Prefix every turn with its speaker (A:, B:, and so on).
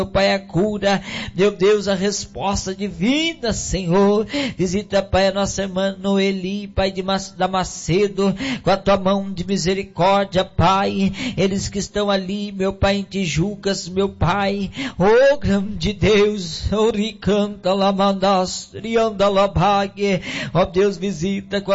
A: meu Pai, a cura, meu Deus, a resposta divina, Senhor. Visita, Pai, a nossa irmã Noeli, Pai, de Damascedo, com a tua mão de misericórdia, Pai. Eles que estão ali, meu Pai, em Tijucas, meu Pai, oh grande Deus, oricanta lamandas, rianda labague, ó Deus, visita com